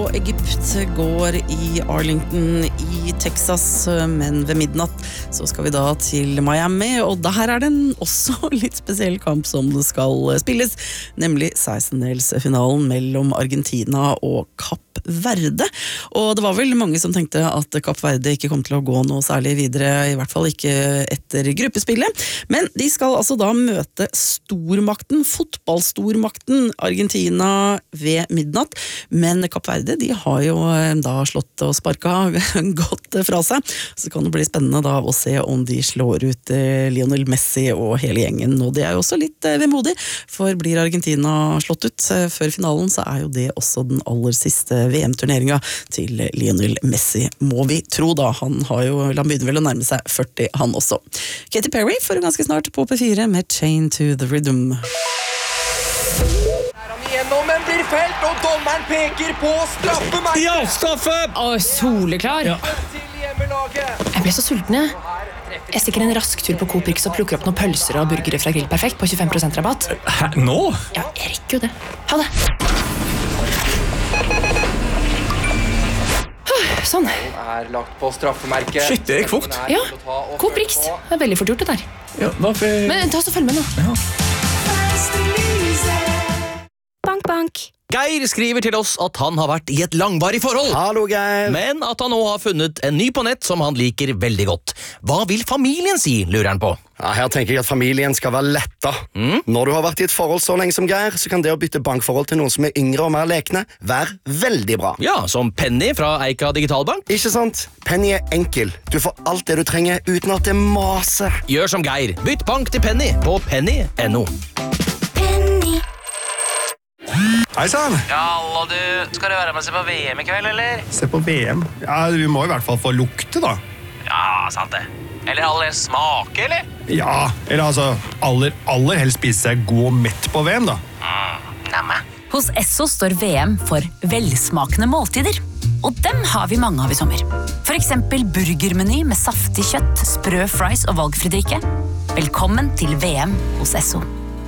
og Egypt går i Arlington i Texas, men ved midnatt så skal vi da til Miami, og der det også litt spesiell kamp som det skal spilles, nemlig 16-delsfinalen mellom Argentina og Kapp Verde. Og det var vel mange som tenkte at Kapp Verde ikke kom til å gå noe særlig videre, i hvert fall ikke etter gruppespillet, men de skal altså da møte stormakten, fotballstormakten Argentina ved midnatt, men Kapp Verde, de har jo da slått og sparket godt fra seg, så kan det bli spennende da å se om de slår ut Lionel Messi og hele gjengen, og det jo også litt vemodig, for blir Argentina slått ut før finalen, så jo det også den aller siste VM-turneringen til Lionel Messi, må vi tro da. Han begynner vel å nærme seg 40, han også. Katy Perry får ganske snart på P4 med Chain to the Rhythm. Men blir felt, og dommeren peker på straffemerket. Ja, straffe! Soleklar. Ja. Jeg ble så sulten, jeg. Jeg stikker en rask tur på Coop Rix og plukker opp noen pølser og burgere fra Grill Perfekt på 25% rabatt. Hæ, nå? Ja, jeg rekker jo det. Ha det. Sånn. Lagt på straffemerket. Shit, det gikk fort. Ja, Coop Rix. Det veldig fort gjort det der. Ja, hvorfor? Men ta oss og følg med nå. Ja. Bank, bank. Geir skriver til oss at han har vært i et langvarig forhold. Hallo, Geir. Men at han nå har funnet en ny på nett som han liker veldig godt. Hva vil familien si, lurer han på. Ja, her tenker jeg at familien skal være letta. Når du har vært i et forhold så lenge som Geir, så kan det å bytte bankforhold til noen som yngre og mer lekne være veldig bra. Ja, som Penny fra Eika Digitalbank. Ikke sant? Penny enkel. Du får alt det du trenger uten at det maser. Gjør som Geir. Bytt bank til Penny på penny.no. Hei sann! Ja, hallo du. Skal du være med og se på VM i kveld, eller? Se på VM. Ja, vi må i hvert fall få lukte, da. Ja, sant det. Eller aller smake, eller? Ja, eller altså, aller helst spise seg god og mett på VM, da. Nemme. Hos Esso står VM for velsmakende måltider. Og dem har vi mange av i sommer. For eksempel burgermeny med saftig kjøtt, sprø fries og valgfri drikke. Velkommen til VM hos Esso.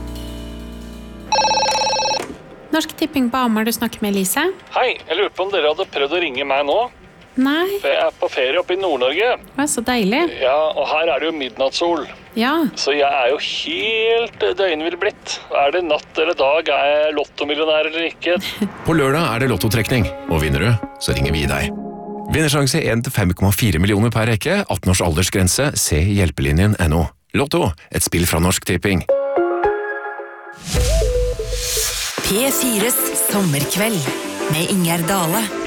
Norsk Tipping på Hamar, du snakker med Elise. Hei, jeg lurer på om dere hadde prøvd å ringe meg nå. Nei. For jeg på ferie oppe i Nord-Norge. Det så deilig. Ja, og her det jo midnattssol. Ja. Så jeg jo helt døgnvill blitt. Det natt eller dag, jeg lottomillionær eller ikke? På lørdag det lottotrekning, og vinner du, så ringer vi deg. Vinnersjanse 1 til 5,4 millioner per rekke, 18 års aldersgrense, se hjelpelinjen.no. Lotto, et spill fra Norsk Tipping. P4s sommerkveld med Ingjerd Dale.